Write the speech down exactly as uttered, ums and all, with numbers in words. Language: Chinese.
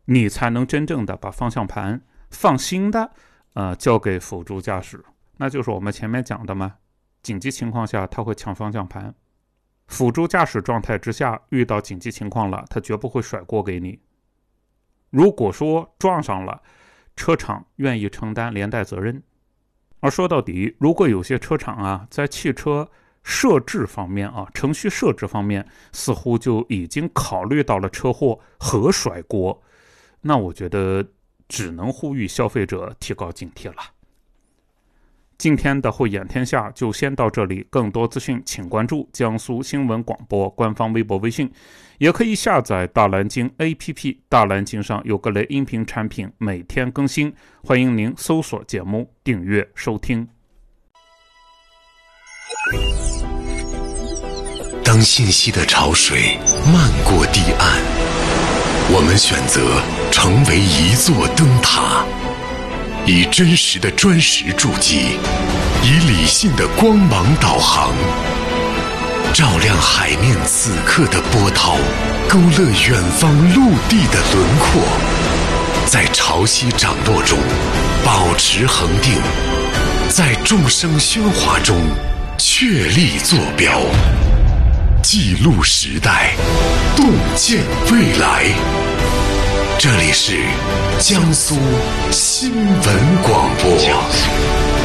你才能真正的把方向盘放心的呃交给辅助驾驶。那就是我们前面讲的嘛，紧急情况下他会抢方向盘，辅助驾驶状态之下遇到紧急情况了，他绝不会甩锅给你。如果说撞上了，车厂愿意承担连带责任。而说到底，如果有些车厂啊，在汽车设置方面啊，程序设置方面似乎就已经考虑到了车祸和甩锅，那我觉得只能呼吁消费者提高警惕了。今天的慧眼天下就先到这里，更多资讯请关注江苏新闻广播官方微博微信，也可以下载大蓝鲸 A P P， 大蓝鲸上有各类音频产品每天更新，欢迎您搜索节目订阅收听。 当信息的潮水漫过堤岸，我们选择成为一座灯塔，以真实的专识筑基，以理性的光芒导航，照亮海面此刻的波涛，勾勒远方陆地的轮廓，在潮汐涨落中保持恒定，在众生喧哗中确立坐标，记录时代，洞见未来。这里是江苏新闻广播。